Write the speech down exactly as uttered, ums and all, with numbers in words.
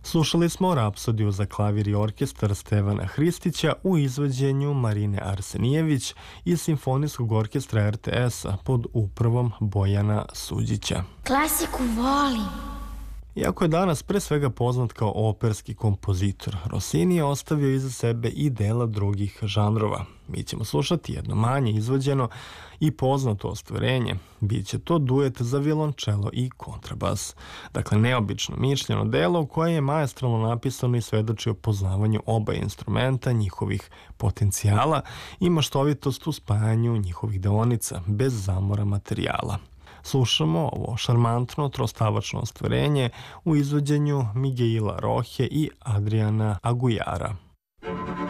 Slušali smo Rapsodiju za klavir i orkestar Stevana Hristića u izvođenju Marine Arsenijević iz Simfonijskog orkestra er te es-a pod upravom Bojana Suđića. Klasiku volim. Iako je danas pre svega poznat kao operski kompozitor, Rossini je ostavio iza sebe i dela drugih žanrova. Mi ćemo slušati jedno manje izvođeno i poznato ostvarenje. Biće to duet za violončelo i kontrabas. Dakle, neobično mišljeno delo koje je maestralno napisano i svedoči o poznavanju oba instrumenta, njihovih potencijala i maštovitost u spajanju njihovih deonica, bez zamora materijala. Slušamo ovo šarmantno trostavačno ostvarenje u izvođenju Miguela Rohe i Adriana Agujara.